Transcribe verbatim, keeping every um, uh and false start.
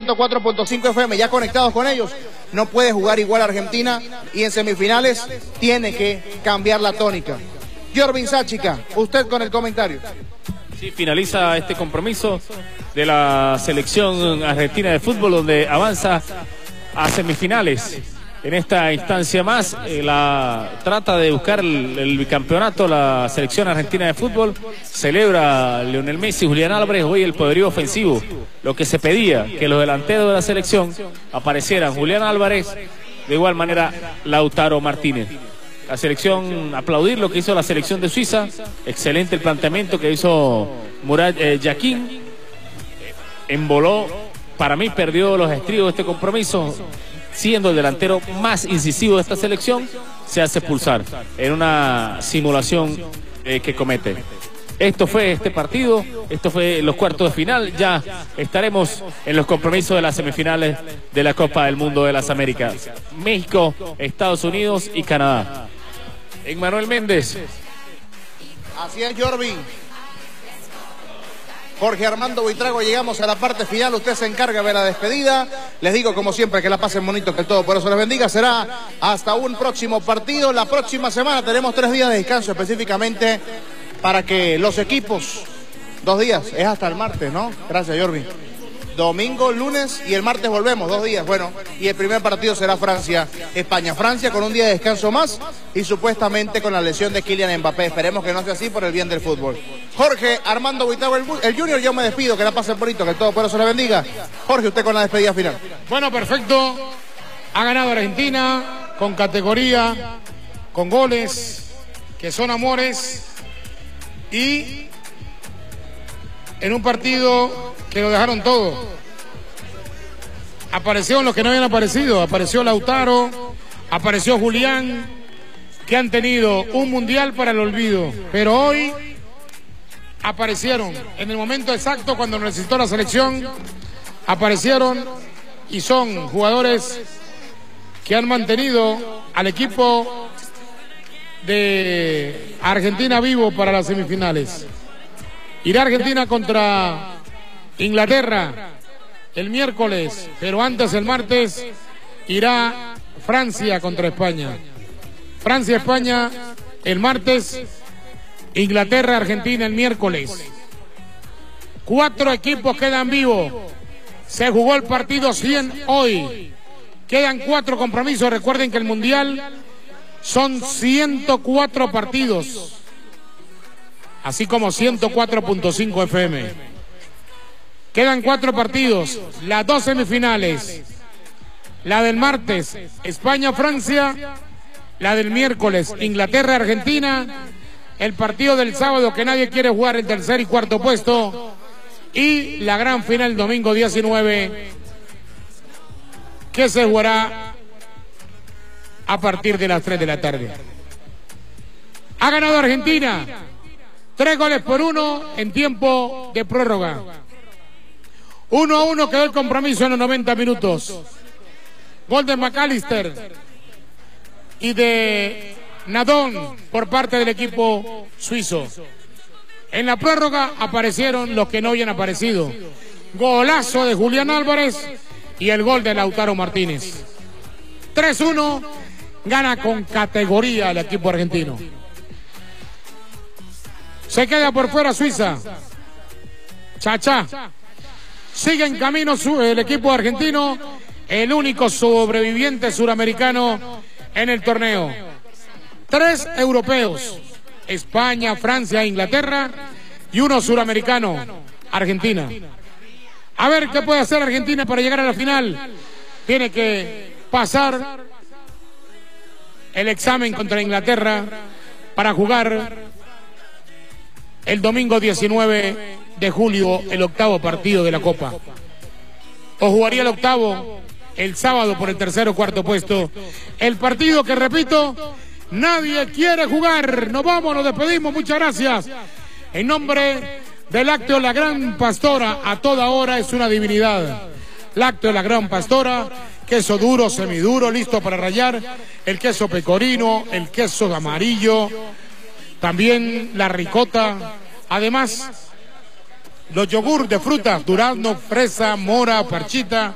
ciento cuatro punto cinco F M, ya conectados con ellos. No puede jugar igual a Argentina y en semifinales tiene que cambiar la tónica. Jorvin Sáchica, usted con el comentario. Sí, finaliza este compromiso de la selección argentina de fútbol, donde avanza a semifinales. En esta instancia más, eh, la trata de buscar el, el bicampeonato la selección argentina de fútbol. Celebra Lionel Messi, Julián Álvarez, hoy el poderío ofensivo. Lo que se pedía, que los delanteros de la selección aparecieran. Julián Álvarez, de igual manera Lautaro Martínez. La selección, aplaudir lo que hizo la selección de Suiza. Excelente el planteamiento que hizo Murat eh, Yakin. Emboló, para mí perdió los estribos de este compromiso. Siendo el delantero más incisivo de esta selección, se hace expulsar en una simulación eh, que comete. Esto fue este partido, esto fue los cuartos de final. Ya estaremos en los compromisos de las semifinales de la Copa del Mundo de las Américas. México, Estados Unidos y Canadá. Emmanuel Méndez. Así es, Jorvin. Jorge Armando Buitrago, llegamos a la parte final. Usted se encarga de la despedida. Les digo, como siempre, que la pasen bonito, que el todo por eso les bendiga. Será hasta un próximo partido. La próxima semana tenemos tres días de descanso, específicamente para que los equipos... Dos días, es hasta el martes, ¿no? Gracias, Jorvin. Domingo, lunes y el martes volvemos, dos días. Bueno, y el primer partido será Francia-España. Francia con un día de descanso más y supuestamente con la lesión de Kylian Mbappé. Esperemos que no sea así por el bien del fútbol. Jorge Armando Buitrago, el, el Junior, yo me despido. Que la pasen bonito, que el todo por eso le bendiga. Jorge, usted con la despedida final. Bueno, perfecto. Ha ganado Argentina con categoría, con goles que son amores y en un partido que lo dejaron todo. Aparecieron los que no habían aparecido. Apareció Lautaro, apareció Julián, que han tenido un mundial para el olvido. Pero hoy aparecieron en el momento exacto cuando necesitó la selección. Aparecieron y son jugadores que han mantenido al equipo de Argentina vivo para las semifinales. Irá Argentina contra Inglaterra el miércoles, pero antes el martes irá Francia contra España. Francia-España el martes, Inglaterra-Argentina el miércoles. Cuatro equipos quedan vivos. Se jugó el partido cien hoy. Quedan cuatro compromisos. Recuerden que el Mundial son ciento cuatro partidos. Así como ciento cuatro punto cinco F M. Quedan cuatro partidos, las dos semifinales. La del martes, España-Francia. La del miércoles, Inglaterra-Argentina. El partido del sábado que nadie quiere jugar, el tercer y cuarto puesto. Y la gran final domingo diecinueve, que se jugará a partir de las tres de la tarde. Ha ganado Argentina. Tres goles por uno en tiempo de prórroga. Uno a uno quedó el compromiso en los noventa minutos. Gol de McAllister y de Nadón por parte del equipo suizo. En la prórroga aparecieron los que no habían aparecido. Golazo de Julián Álvarez y el gol de Lautaro Martínez. tres uno, gana con categoría el equipo argentino. Se queda por fuera Suiza. Chachá. Sigue en camino su, el equipo argentino, el único sobreviviente suramericano en el torneo. Tres europeos, España, Francia, Inglaterra, y uno suramericano, Argentina. A ver qué puede hacer Argentina para llegar a la final. Tiene que pasar el examen contra Inglaterra para jugar el domingo diecinueve de julio el octavo partido de la Copa. O jugaría el octavo el sábado por el tercer o cuarto puesto. El partido que, repito, nadie quiere jugar. Nos vamos, nos despedimos. Muchas gracias. En nombre del Lácteo La Gran Pastora, a toda hora es una divinidad. Lácteo La Gran Pastora, queso duro, semiduro, listo para rallar. El queso pecorino, el queso amarillo, también la ricota. Además, los yogur de frutas, durazno, fresa, mora, parchita,